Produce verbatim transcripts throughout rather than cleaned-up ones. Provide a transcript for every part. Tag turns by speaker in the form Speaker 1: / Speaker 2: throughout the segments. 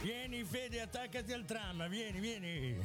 Speaker 1: Vieni Fede, attaccati al tram, vieni, vieni.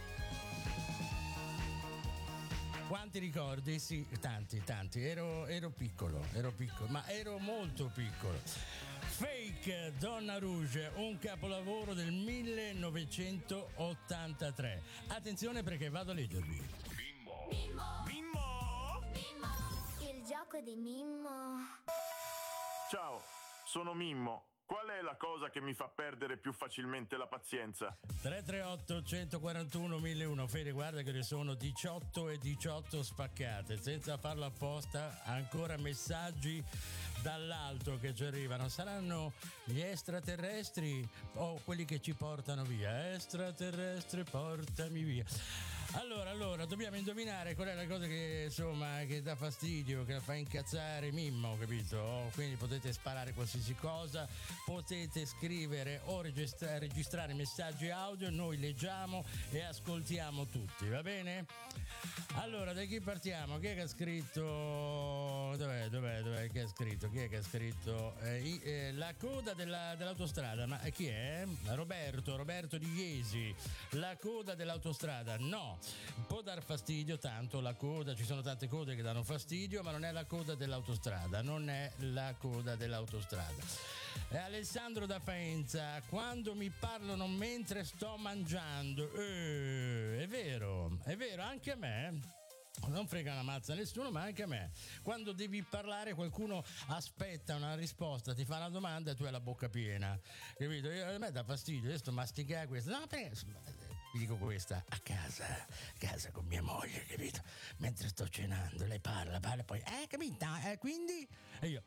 Speaker 1: Quanti ricordi? Sì, tanti, tanti. Ero, ero piccolo, ero piccolo, ma ero molto piccolo. Fake, Donna Rouge, un capolavoro del millenovecentottantatré. Attenzione perché vado a leggervi.
Speaker 2: Mimmo. Mimmo. Mimmo.
Speaker 3: Mimmo. Il gioco di Mimmo.
Speaker 4: Ciao, sono Mimmo. Qual è la cosa che mi fa perdere più facilmente la pazienza?
Speaker 1: tre tre otto uno quattro uno mille uno. Fede, guarda che ne sono diciotto e diciotto spaccate, senza farlo apposta, ancora messaggi dall'alto che ci arrivano. Saranno gli extraterrestri o quelli che ci portano via? Extraterrestre, portami via. Allora, allora, dobbiamo indovinare qual è la cosa che, insomma, che dà fastidio, che la fa incazzare Mimmo, capito? Quindi potete sparare qualsiasi cosa, potete scrivere o registra- registrare messaggi audio, noi leggiamo e ascoltiamo tutti, va bene? Allora, da chi partiamo? Chi è che ha scritto? Dov'è, dov'è, dov'è? Chi ha scritto? Chi è che ha scritto? Eh, eh, la coda della, dell'autostrada, ma chi è? Roberto, Roberto di Iesi. La coda dell'autostrada, no. Può dar fastidio tanto la coda, ci sono tante code che danno fastidio, ma non è la coda dell'autostrada, non è la coda dell'autostrada. E Alessandro da Faenza, quando mi parlano mentre sto mangiando, eh, è vero, è vero, anche a me. Non frega una mazza a nessuno, ma anche a me. Quando devi parlare, qualcuno aspetta una risposta, ti fa una domanda e tu hai la bocca piena, capito? Io, a me dà fastidio, io sto masticare questa. No, perché vi dico questa a casa, a casa con mia moglie, capito? Mentre sto cenando, lei parla, parla, poi, eh, capito? Eh, quindi? E io.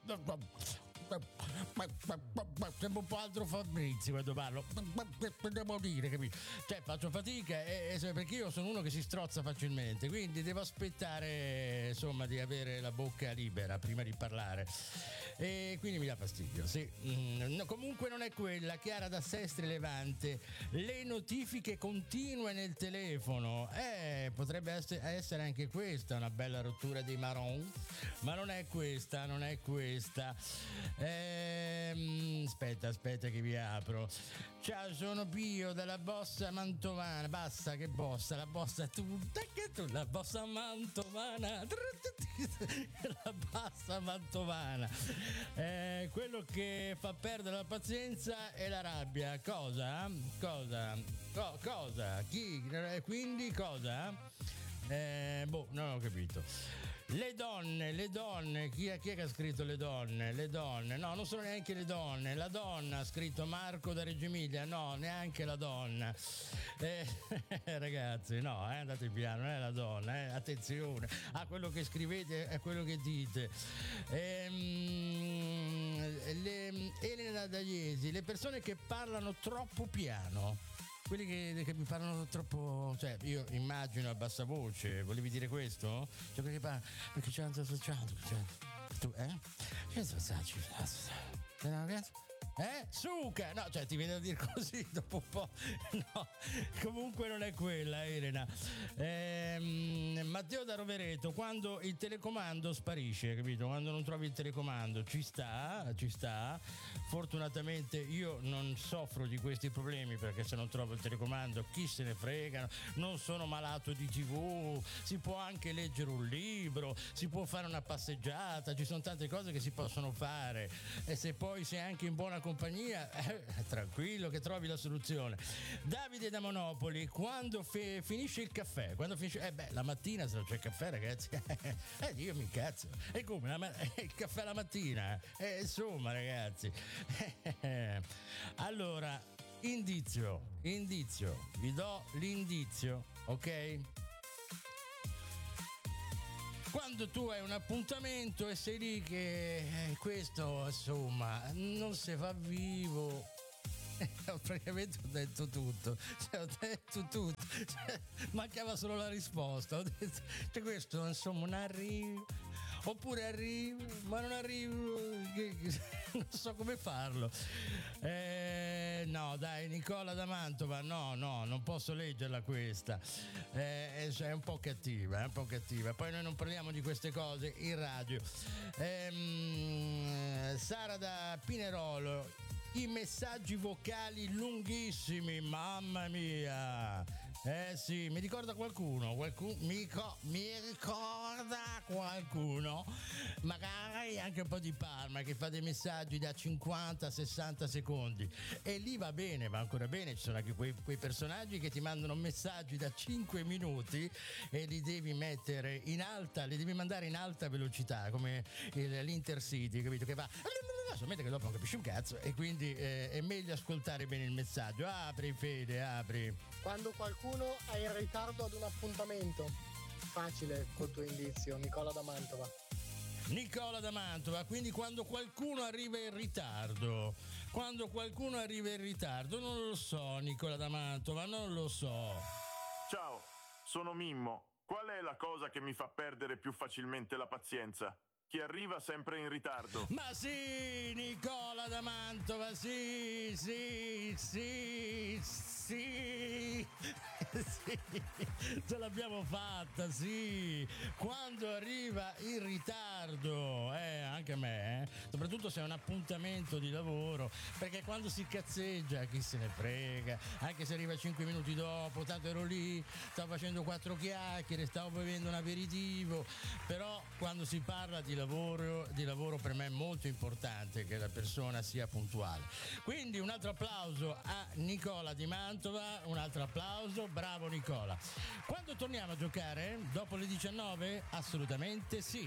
Speaker 1: Sembra un po' altro Fabrizio quando parlo, devo dire, capito? Cioè faccio fatica e, e, perché io sono uno che si strozza facilmente, quindi devo aspettare, insomma, di avere la bocca libera prima di parlare, e quindi mi dà fastidio, sì. Mm, no, comunque non è quella. Chiara da Sestri Levante, le notifiche continue nel telefono, eh, potrebbe essere, essere anche questa una bella rottura dei marron, ma non è questa, non è questa. Ehm, aspetta, aspetta che vi apro. Ciao, sono Pio della Bossa Mantovana. Basta, che bossa, la bossa tutta, che tu, la bossa mantovana, la bassa mantovana. Eh, quello che fa perdere la pazienza è la rabbia. Cosa? Cosa? Co- cosa? Chi? Quindi cosa? Eh, boh, non ho capito. Le donne, le donne, chi è, chi è che ha scritto le donne? Le donne, no, non sono neanche le donne. La donna ha scritto Marco da Reggio Emilia, no, neanche la donna. Eh, ragazzi, no, eh, andate piano, non è la donna, eh, attenzione a quello che scrivete e a quello che dite. Ehm, le, Elena da Iesi, le persone che parlano troppo piano. Quelli che, che mi parlano troppo, cioè io immagino a bassa voce, volevi dire questo? Cioè perché parla, perché c'è un associato, cioè, tu, eh? C'è un associato, eh? Suca! No, cioè ti viene a dire così dopo un po'. No, comunque non è quella, Elena. Ehm, Matteo da Rovereto, quando il telecomando sparisce, capito? Quando non trovi il telecomando, ci sta, ci sta. Fortunatamente io non soffro di questi problemi, perché se non trovo il telecomando chi se ne frega, non sono malato di tivù, si può anche leggere un libro, si può fare una passeggiata, ci sono tante cose che si possono fare, e se poi sei anche in buona compagnia, eh, tranquillo che trovi la soluzione. Davide da Monopoli, quando fe- finisce il caffè, quando finisce, eh beh, la mattina se non c'è il caffè, ragazzi, eh, io mi incazzo. E come? La ma- il caffè la mattina? Eh, insomma, ragazzi. Allora, indizio, indizio, vi do l'indizio, ok? Quando tu hai un appuntamento e sei lì che eh, questo, insomma, non si fa vivo. Praticamente ho detto tutto, cioè, ho detto tutto, cioè, mancava solo la risposta. Ho detto, cioè, questo insomma non arriva, oppure arriva ma non arrivo, non so come farlo. Eh, no dai, Nicola da Mantova, no no non posso leggerla questa, eh, è un po' cattiva, è un po' cattiva. Poi noi non parliamo di queste cose in radio. eh, Sara da Pinerolo, i messaggi vocali lunghissimi, mamma mia. Eh sì, mi ricorda qualcuno, qualcuno mi, co- mi ricorda qualcuno, magari anche un po' di Parma, che fa dei messaggi da cinquanta sessanta secondi, e lì va bene, va ancora bene. Ci sono anche quei, quei personaggi che ti mandano messaggi da cinque minuti e li devi mettere in alta, li devi mandare in alta velocità, come il, l'Intercity, capito? Che va solamente che dopo non capisci un cazzo, e quindi eh, è meglio ascoltare bene il messaggio. Apri, Fede, apri.
Speaker 5: Quando qualcuno è in ritardo ad un appuntamento. Facile col tuo indizio, Nicola da Mantova.
Speaker 1: Nicola da Mantova, quindi quando qualcuno arriva in ritardo, quando qualcuno arriva in ritardo, non lo so, Nicola da Mantova, non lo so.
Speaker 4: Ciao, sono Mimmo. Qual è la cosa che mi fa perdere più facilmente la pazienza? Chi arriva sempre in ritardo.
Speaker 1: Ma sì, Nicola da Mantova, sì, sì, sì, sì, sì, ce l'abbiamo fatta, sì. Quando arriva in ritardo, eh, anche a me, eh, soprattutto se è un appuntamento di lavoro, perché quando si cazzeggia, chi se ne frega, anche se arriva cinque minuti dopo, tanto ero lì, stavo facendo quattro chiacchiere, stavo bevendo un aperitivo, però quando si parla di lavoro, di lavoro per me è molto importante che la persona sia puntuale. Quindi un altro applauso a Nicola di Mantova, un altro applauso, bravo Nicola. Quando torniamo a giocare? Dopo le diciannove? Assolutamente sì.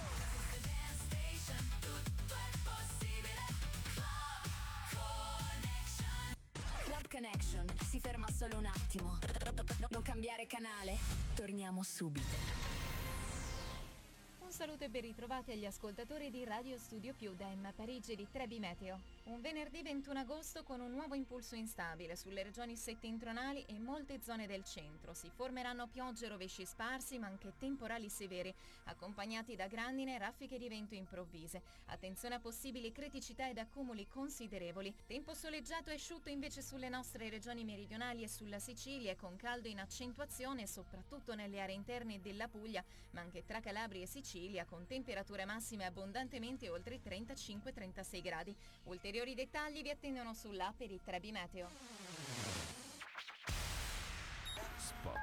Speaker 6: Club Connection, si ferma solo un attimo. Non cambiare canale, torniamo subito.
Speaker 7: Un saluto e ben ritrovati agli ascoltatori di Radio Studio Più da Emma Parigi di Trebi Meteo. Un venerdì ventuno agosto con un nuovo impulso instabile sulle regioni settentrionali e molte zone del centro. Si formeranno piogge e rovesci sparsi, ma anche temporali severi, accompagnati da grandine e raffiche di vento improvvise. Attenzione a possibili criticità ed accumuli considerevoli. Tempo soleggiato e asciutto invece sulle nostre regioni meridionali e sulla Sicilia, con caldo in accentuazione soprattutto nelle aree interne della Puglia, ma anche tra Calabria e Sicilia, con temperature massime abbondantemente oltre i trentacinque trentasei gradi. Ulteriori dettagli vi attendono sull'app di Trebi Meteo.
Speaker 2: Spot.